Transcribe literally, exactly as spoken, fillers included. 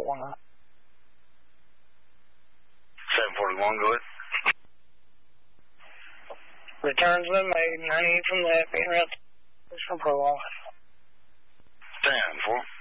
one. seven forty-one, go ahead. Returns been made, ninety-eight from that, being real from prolong. ten four.